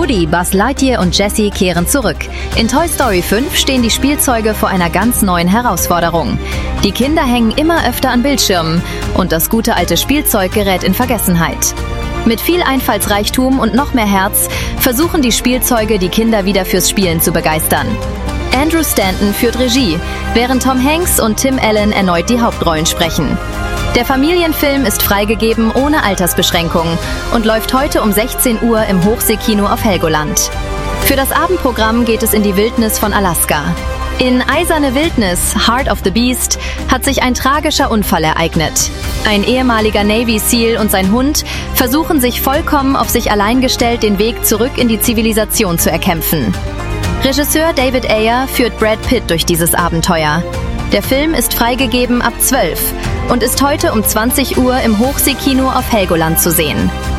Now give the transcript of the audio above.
Woody, Buzz Lightyear und Jessie kehren zurück. In Toy Story 5 stehen die Spielzeuge vor einer ganz neuen Herausforderung. Die Kinder hängen immer öfter an Bildschirmen und das gute alte Spielzeug gerät in Vergessenheit. Mit viel Einfallsreichtum und noch mehr Herz versuchen die Spielzeuge, die Kinder wieder fürs Spielen zu begeistern. Andrew Stanton führt Regie, während Tom Hanks und Tim Allen erneut die Hauptrollen sprechen. Der Familienfilm ist freigegeben ohne Altersbeschränkung und läuft heute um 16 Uhr im Hochseekino auf Helgoland. Für das Abendprogramm geht es in die Wildnis von Alaska. In Eiserne Wildnis, Heart of the Beast, hat sich ein tragischer Unfall ereignet. Ein ehemaliger Navy SEAL und sein Hund versuchen sich vollkommen auf sich allein gestellt den Weg zurück in die Zivilisation zu erkämpfen. Regisseur David Ayer führt Brad Pitt durch dieses Abenteuer. Der Film ist freigegeben ab 12 und ist heute um 20 Uhr im Hochseekino auf Helgoland zu sehen.